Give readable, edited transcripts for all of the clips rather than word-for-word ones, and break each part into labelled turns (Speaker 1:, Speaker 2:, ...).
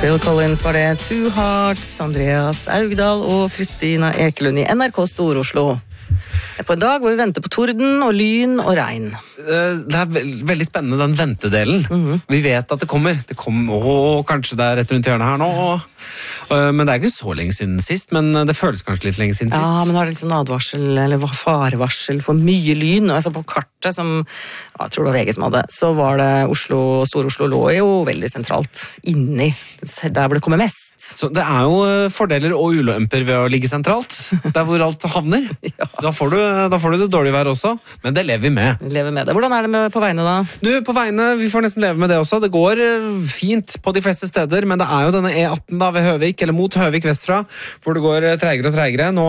Speaker 1: Phil Collins var det, Two Hearts, Andreas Augdal og Kristina Ekelund i NRK Stor-Oslo. Det på en dag hvor vi venter på torden og lyn og regn.
Speaker 2: Det veldig spennende, den ventedelen. Vi vet at det kommer. Det kommer, kanskje det rett rundt hjørnet her nå. Men det ikke så lenge siden sist, men det føles kanskje litt lenge siden sist.
Speaker 1: Ja, men har det litt sånn advarsel, eller farevarsel for mye lyn. Altså på kartet som, jeg tror det var VG som hadde, så var det Stor-Oslo lå jo veldig sentralt inni, der hvor det kommer mest.
Speaker 2: Så det jo fordeler og ulemper ved å ligge sentralt, der hvor alt havner.
Speaker 1: Ja.
Speaker 2: Da får du det dårlige vær også, men det lever vi med.
Speaker 1: Hvordan det på veiene da?
Speaker 2: På veiene, vi får nesten leve med det også. Det går fint på de fleste steder, men det jo denne E18 da ved Høvik, eller mot Høvik vestfra, hvor det går treigere og treigere. Nå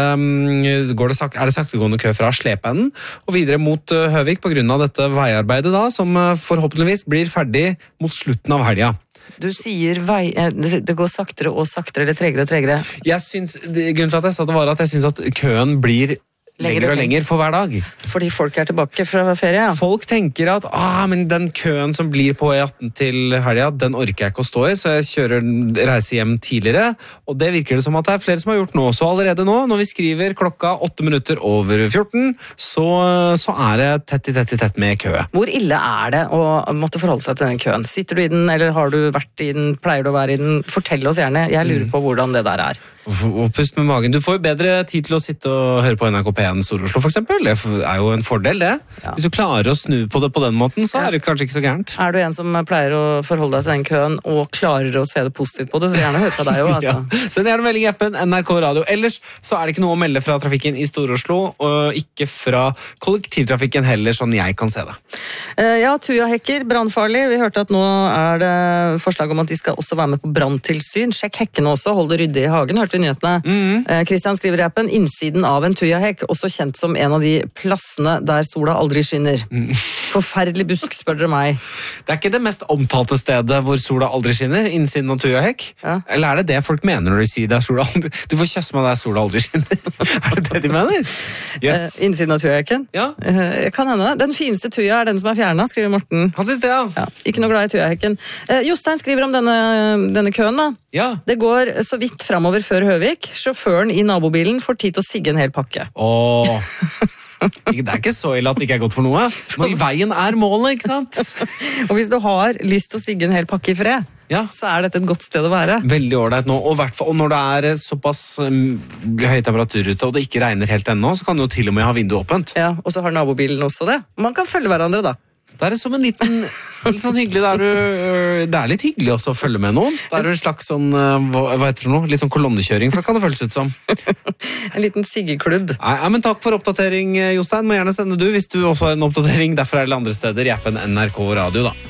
Speaker 2: det saktegående kø fra Slependen, og videre mot Høvik på grunn av dette veiarbeidet da, som forhåpentligvis blir ferdig mot slutten av helga.
Speaker 1: Du sier det går saktere og saktere, eller tregere og tregere.
Speaker 2: Grunnen til at jeg sa det var at jeg synes at køen blir lenger og lenger for hver dag.
Speaker 1: Fordi folk tilbake fra ferie, ja.
Speaker 2: Folk tenker at men den køen som blir på E18 til helga, den orker jeg ikke å stå i, så jeg reiser hjem tidligere, og det virker det som at det flere som har gjort nå. Så allerede nå, når vi skriver klokka 8 minutter over 14, så det tett med kø.
Speaker 1: Hvor ille det å måtte forholde seg til den køen? Sitter du i den, eller har du vært i den, pleier du å være i den? Fortell oss gjerne, jeg lurer på hvordan det der
Speaker 2: Og pust med magen. Du får jo bedre tid til å sitte og høre på NRK P1 Stor-Oslo for eksempel. Det jo en fordel det. Ja. Hvis du klarer å snu på det på den måten, så det kanskje ikke så gærent.
Speaker 1: Du en som pleier å forholde deg til den køen og klarer å se det positivt på det, så vil jeg gjerne høre fra deg jo. Altså.
Speaker 2: Ja. Så det melding i appen NRK Radio. Ellers så det ikke noe å melde fra trafikken i Stor-Oslo, og ikke fra kollektivtrafikken heller, sånn jeg kan se det.
Speaker 1: Ja, tujahekker, brannfarlig. Vi hørte at nå det forslag om at de skal også være med på branntilsyn. Sjekk hekkene også, hold det ryddig i hagen, hørte vi nyhetene. Kristian skriver i appen, innsiden av en tujahekk, også kjent som en av de plassene der sola aldri skinner. Forferdelig busk, spør dere meg.
Speaker 2: Det ikke det mest omtalte stedet hvor sola aldri skinner, innsiden av tujahekk? Ja. Eller det folk mener når de sier det sola aldri... Du får kjøsse meg der sola aldri skinner. Det de mener?
Speaker 1: Yes. Innsiden av tujahekken?
Speaker 2: Ja.
Speaker 1: Kan hende. Den fineste tuja den som fjernet, skriver Morten.
Speaker 2: Han synes det, ja.
Speaker 1: Ikke noe glad i tujahekken. Jostein skriver om denne køen da.
Speaker 2: Ja.
Speaker 1: Det går så vidt fremover før Høvik. Sjåføren i nabobilen får tid til å sigge en hel pakke.
Speaker 2: Det ikke så ille at det ikke godt for noe. Men veien målet, ikke sant?
Speaker 1: Og hvis du har lyst til å sigge en hel pakke i fred, så dette et godt sted å være.
Speaker 2: Veldig ordentlig nå, og når det såpass høy temperatur ute, og det ikke regner helt ennå, så kan du jo til og med ha vinduet åpent.
Speaker 1: Ja, og så har nabobilen også det. Man kan følge hverandre da.
Speaker 2: Det som en liten, litt sånn hyggelig, det litt hyggelig også å følge med noen. Det jo en slags sånn, hva heter det nå? Litt sånn kolonnekjøring, for det kan det føles ut som.
Speaker 1: En liten siggeklubb.
Speaker 2: Men takk for oppdatering, Jostein. Må gjerne sende du, hvis du også har en oppdatering. Derfor det andre steder i appen NRK Radio da.